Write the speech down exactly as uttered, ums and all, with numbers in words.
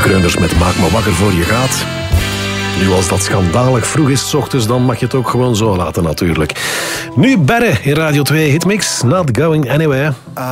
De Kreuners met Maak me wakker voor je gaat. Nu, als dat schandalig vroeg is 's ochtends, dan mag je het ook gewoon zo laten natuurlijk. Nu Berre in Radio twee Hitmix, Not Going Anywhere.